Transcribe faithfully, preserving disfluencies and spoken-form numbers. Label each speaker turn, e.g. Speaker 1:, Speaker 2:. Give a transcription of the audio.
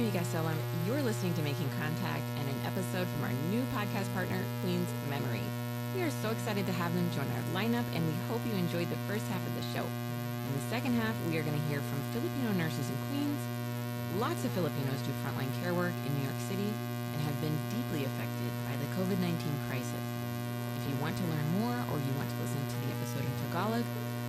Speaker 1: Amiga Solemn. You're listening to Making Contact and an episode from our new podcast partner, Queen's Memory. We are so excited to have them join our lineup, and we hope you enjoyed the first half of the show. In the second half, we are going to hear from Filipino nurses in Queens. Lots of Filipinos do frontline care work in New York City and have been deeply affected